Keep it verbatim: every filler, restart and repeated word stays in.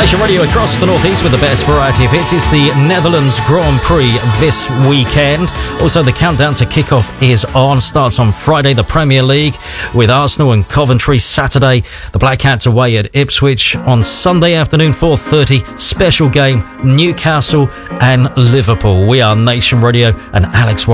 Nation Radio across the northeast with the best variety of hits. It's the Netherlands Grand Prix this weekend. Also, the countdown to kickoff is on. Starts on Friday, the Premier League with Arsenal and Coventry. Saturday, the Black Cats away at Ipswich. On Sunday afternoon, four thirty, special game, Newcastle and Liverpool. We are Nation Radio and Alex Warren.